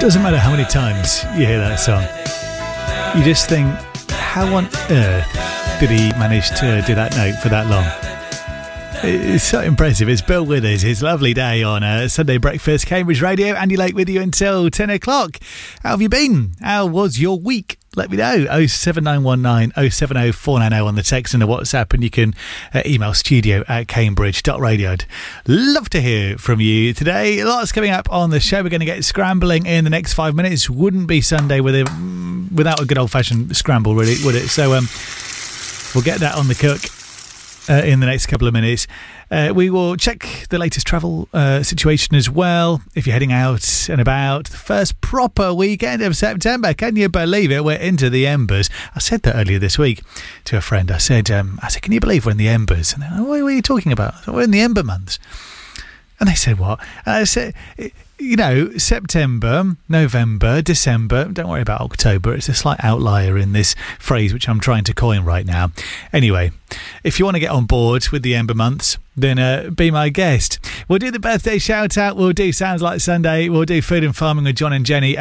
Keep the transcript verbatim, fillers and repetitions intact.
Doesn't matter how many times you hear that song, you just think, how on earth did he manage to do that note for that long? It's so impressive. It's Bill Withers. It's a lovely day on uh, Sunday Breakfast, Cambridge Radio. Andy Lake with you until ten o'clock. How have you been? How was your week? Let me know. oh seven nine one nine oh seven oh four nine oh on the text and the WhatsApp, and you can uh, email studio at cambridge dot radio. I'd love to hear from you today. Lots coming up on the show. We're going to get scrambling in the next five minutes. Wouldn't be Sunday with a, without a good old-fashioned scramble, really, would it? So um, we'll get that on the cook Uh, in the next couple of minutes. Uh, we will check the latest travel uh, situation as well. If you're heading out and about, the first proper weekend of September. Can you believe it? We're into the embers. I said that earlier this week to a friend. I said, um, I said, can you believe we're in the embers? And they went, what are you talking about? I said, we're in the ember months. And they said, what? And I said, you know, September, November, December. Don't worry about October. It's a slight outlier in this phrase, which I'm trying to coin right now. Anyway, if you want to get on board with the Ember Months, then uh, be my guest. We'll do the birthday shout out. We'll do Sounds Like Sunday. We'll do Food and Farming with John and Jenny.